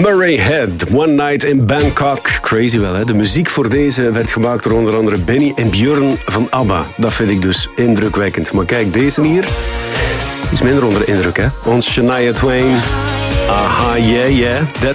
Murray Head, One Night in Bangkok. Crazy wel, hè? De muziek voor deze werd gemaakt door onder andere Benny en Björn van ABBA. Dat vind ik dus indrukwekkend. Maar kijk, deze hier is minder onder de indruk, hè? Ons Shania Twain. Aha, yeah, yeah.